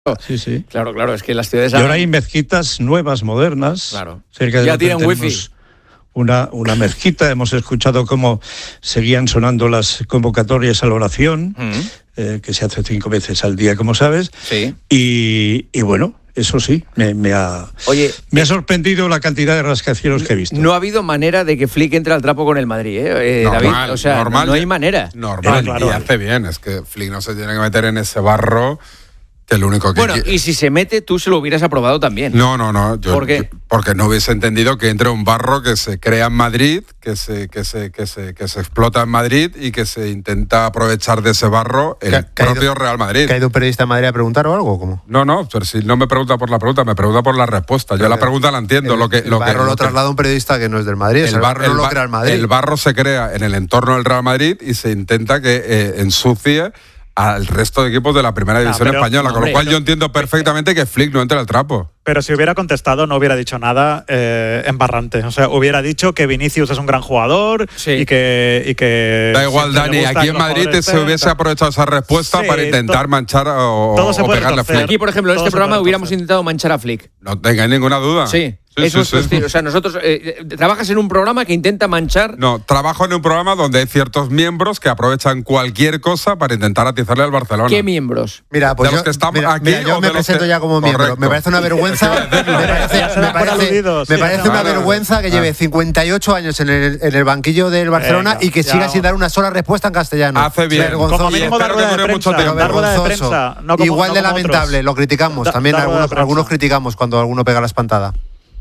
Sí. Claro, es que las ciudades... Y ahora hay mezquitas nuevas, modernas. Claro. Cerca de ya tienen wifi. Una mezquita, hemos escuchado cómo seguían sonando las convocatorias a la oración, que se hace 5 veces al día, como sabes. Sí. Y bueno, eso sí, me ha sorprendido la cantidad de rascacielos que he visto. No ha habido manera de que Flick entre al trapo con el Madrid, normal, David. O sea, normal, no hay manera. Normal, claro. Y hace bien. Es que Flick no se tiene que meter en ese barro. El único que bueno, y si se mete, tú se lo hubieras aprobado también. No. ¿Por qué? Porque no hubiese entendido que entre un barro que se crea en Madrid, que se explota en Madrid y que se intenta aprovechar de ese barro el propio Real Madrid. ¿Que ha ido un periodista en Madrid a preguntar o algo? ¿Cómo? No, pero si no me pregunta por la pregunta, me pregunta por la respuesta. Yo la pregunta la entiendo. El barro lo traslada un periodista que no es del Madrid. El barro no lo crea el Madrid. El barro se crea en el entorno del Real Madrid y se intenta que ensucie al resto de equipos de la primera división española, con lo cual yo entiendo perfectamente que Flick no entre al trapo. Pero si hubiera contestado no hubiera dicho nada embarrante. O sea, hubiera dicho que Vinicius es un gran jugador y que da igual, Dani, aquí en Madrid se hubiese aprovechado esa respuesta para intentar manchar o pegarle a Flick. Aquí, por ejemplo, en este programa hubiéramos intentado manchar a Flick. No tengáis ninguna duda. Sí. Eso es decir, o sea, nosotros trabajas en un programa que intenta manchar. No, trabajo en un programa donde hay ciertos miembros que aprovechan cualquier cosa para intentar atizarle al Barcelona. ¿Qué miembros? Mira, pues yo me presento ya como miembro. Correcto. Me parece una vergüenza. Me parece una vergüenza que lleve 58 años en el banquillo del Barcelona y que siga sin dar una sola respuesta en castellano. Hace bien. Vergonzoso. Como mínimo da rueda de prensa. Igual de lamentable, lo criticamos. También algunos criticamos cuando alguno pega la espantada.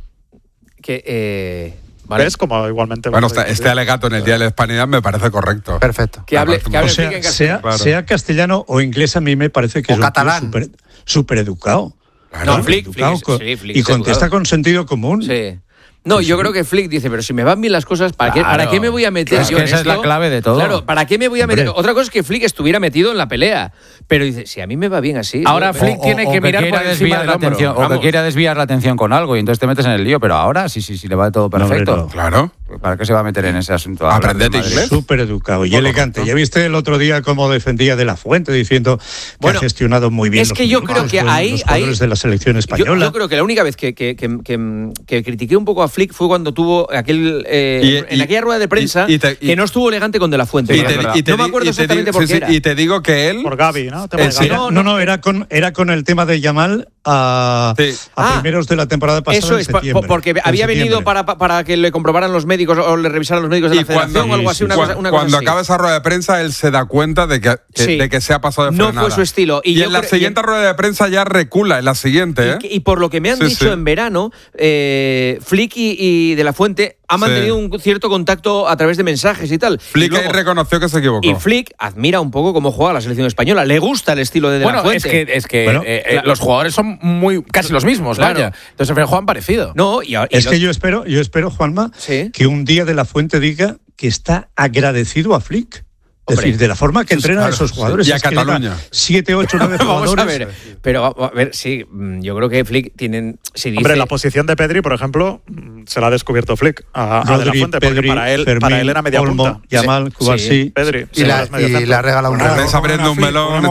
Vale. ¿Ves? Como igualmente. Bueno, este alegato en el Día de la Hispanidad me parece correcto. Perfecto. Que hable sea castellano o inglés, a mí me parece que es catalán. Súper educado. Claro, no, Flick y contesta con sentido común. Sí. No, yo creo que Flick dice, pero si me van bien las cosas, ¿para qué me voy a meter yo en esa esto? Es la clave de todo. Claro, ¿para qué me voy a meter? Otra cosa es que Flick estuviera metido en la pelea, pero dice, si a mí me va bien así. Ahora Flick tiene que mirar por encima de la atención, o que quiera desviar la atención con algo y entonces te metes en el lío, pero ahora sí le va todo perfecto. No. Claro. ¿Para qué se va a meter en ese asunto? Aprendete inglés. Súper educado y elegante. ¿Ya viste el otro día cómo defendía De La Fuente diciendo que ha gestionado muy bien es que yo creo que los jugadores de la selección española? Yo creo que la única vez que critiqué un poco a Flick fue cuando tuvo en aquella rueda de prensa que no estuvo elegante con De La Fuente. No me acuerdo exactamente por qué era. Y te digo que él... Por Gavi, ¿no? Era con el tema de Yamal a primeros de la temporada pasada. Eso es, porque había venido para que le comprobaran los médicos o le revisaran los médicos de la federación o algo así. Cuando acaba esa rueda de prensa, él se da cuenta de que se ha pasado de frenada. No fue su estilo. Y en la siguiente rueda de prensa ya recula, en la siguiente. Y por lo que me han dicho en verano, Flick y De La Fuente han mantenido un cierto contacto a través de mensajes y tal. Flick ahí reconoció que se equivocó. Y Flick admira un poco cómo juega la selección española. Le gusta el estilo de La Fuente. Es que los jugadores son casi los mismos, vaya. Entonces juegan parecido. No, que yo espero, Juanma, que un día De La Fuente diga que está agradecido a Flick. Es decir, de la forma que entrenan a esos jugadores. Y a Cataluña. 7, 8, 9 jugadores. Vamos a ver. Pero, a ver, sí, yo creo que Flick tienen... Hombre, la posición de Pedri, por ejemplo, se la ha descuberto Flick a De La Fuente, porque para él era media Olmo, punta. Yamal, Cubarsí. Pedri. Y le ha regalado un reloj. Estás abriendo un melón.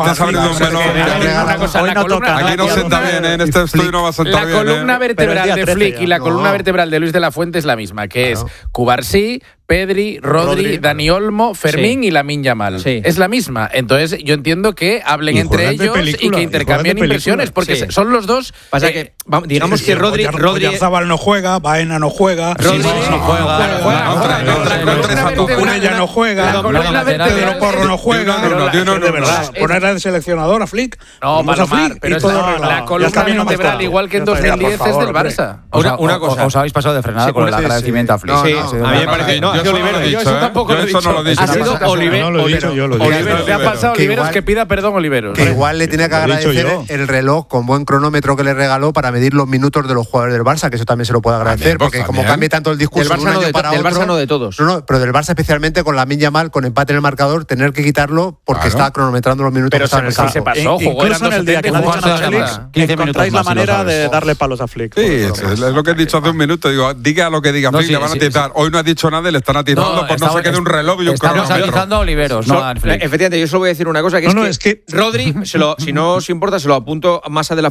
Aquí no sienta bien, en este estudio no va a sentar bien. La columna vertebral de Flick y la columna vertebral de Luis de la Fuente es la misma, que es Cubarsí, Pedri, Rodri, Dani Olmo, Fermín y Lamine Yamal. Sí. Es la misma. Entonces yo entiendo que hablen entre ellos y que intercambien impresiones, porque son los dos. Pasa que, digamos que Rodri... Oyarzabal no juega, Baena no juega, Rodri no juega, Cucurella no juega, Pedro Porro no juega. De verdad, ponerla de seleccionador a Flick. No, Palomar, pero la columna vertebral, igual que en 2010, es del Barça. Una cosa. Os habéis pasado de frenada con el agradecimiento a Flick. Sí, a mí me parece... Yo eso tampoco lo he dicho. Ha sido Oliveros. No lo he dicho yo. Te ha pasado Oliveros que pida perdón, Oliveros. Que igual le tiene que agradecer el reloj con buen cronómetro que le regaló para medir los minutos de los jugadores del Barça, que eso también se lo puedo agradecer, porque como cambia tanto el discurso del Barça, de un año para otro... Del Barça no de todos. No, pero del Barça especialmente con Lamine Yamal, con empate en el marcador, tener que quitarlo porque estaba cronometrando los minutos que estaban en el campo. Se pasó, incluso en el día que no ha dicho nada Flick, encontráis la manera de darle palos a Flick. Sí, es lo que he dicho hace un minuto. Digo, diga lo que diga Flick, le van a tirar. Hoy no ha dicho nada y le están atirando por no se quede un reloj y un cronómetro. Estamos analizando a Oliveros, no a Flick. Efectivamente, yo solo voy a decir una cosa, que es que Rodri, si no os importa, se lo apunto más adelante